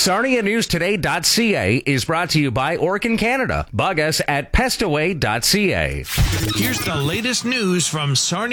SarniaNewsToday.ca is brought to you by Orkin Canada. Bug us at pestaway.ca. Here's the latest news from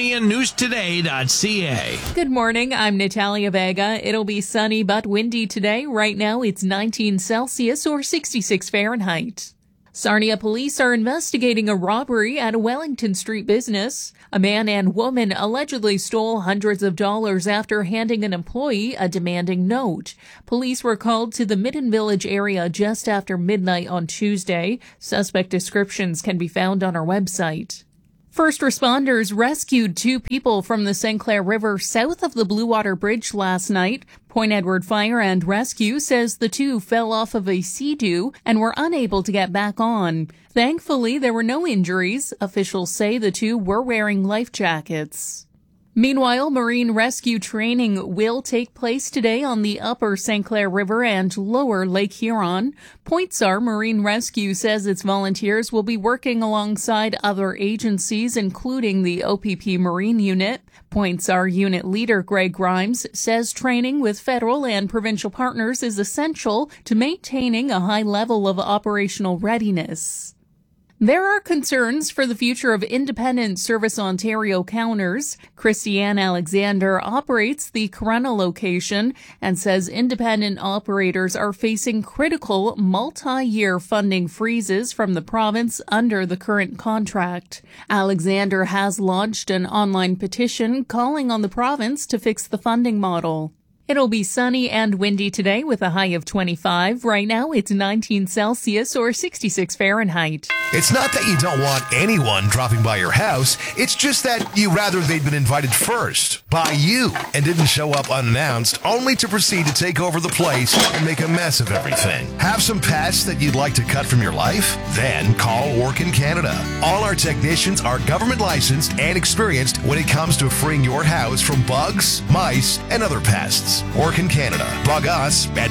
SarniaNewsToday.ca. Good morning. I'm Natalia Vega. It'll be sunny but windy today. Right now it's 19 Celsius or 66 Fahrenheit. Sarnia police are investigating a robbery at a Wellington Street business. A man and woman allegedly stole hundreds of dollars after handing an employee a demanding note. Police were called to the Midden Village area just after midnight on Tuesday. Suspect descriptions can be found on our website. First responders rescued 2 people from the St. Clair River south of the Blue Water Bridge last night. Point Edward Fire and Rescue says the 2 fell off of a sea-doo and were unable to get back on. Thankfully, there were no injuries. Officials say the 2 were wearing life jackets. Meanwhile, marine rescue training will take place today on the upper St. Clair River and lower Lake Huron. Pointsar Marine Rescue says its volunteers will be working alongside other agencies, including the OPP Marine Unit. Pointsar Unit Leader Greg Grimes says training with federal and provincial partners is essential to maintaining a high level of operational readiness. There are concerns for the future of Independent Service Ontario counters. Christiane Alexander operates the Corunna location and says independent operators are facing critical multi-year funding freezes from the province under the current contract. Alexander has launched an online petition calling on the province to fix the funding model. It'll be sunny and windy today with a high of 25. Right now, it's 19 Celsius or 66 Fahrenheit. It's not that you don't want anyone dropping by your house. It's just that you rather they'd been invited first by you and didn't show up unannounced, only to proceed to take over the place and make a mess of everything. Have some pests that you'd like to cut from your life? Then call Orkin Canada. All our technicians are government licensed and experienced when it comes to freeing your house from bugs, mice, and other pests. Orkin Canada. Bug us at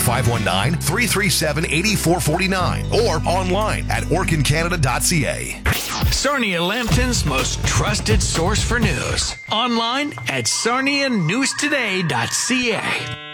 519-337-8449 or online at orkincanada.ca. Sarnia Lambton's most trusted source for news. Online at SarniaNewsToday.ca.